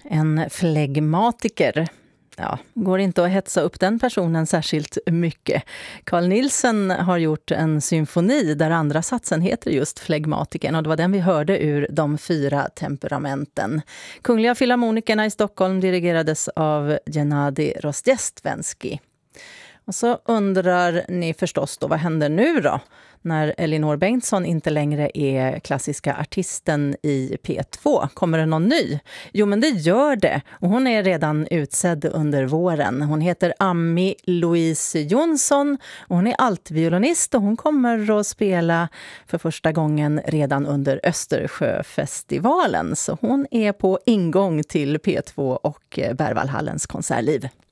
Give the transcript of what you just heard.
En flegmatiker. Ja, går inte att hetsa upp den personen särskilt mycket. Carl Nielsen har gjort en symfoni där andra satsen heter just flegmatiken, och det var den vi hörde ur De 4 temperamenten. Kungliga Filharmonikerna i Stockholm dirigerades av Gennady Rostjestvensky. Och så undrar ni förstås då, vad händer nu då? När Elinor Bengtsson inte längre är klassiska artisten i P2. Kommer det någon ny? Jo, men det gör det. Och hon är redan utsedd under våren. Hon heter Ami Louise Jonsson och hon är altviolinist, och hon kommer att spela för första gången redan under Östersjöfestivalen. Så hon är på ingång till P2 och Berwaldhallens konsertliv.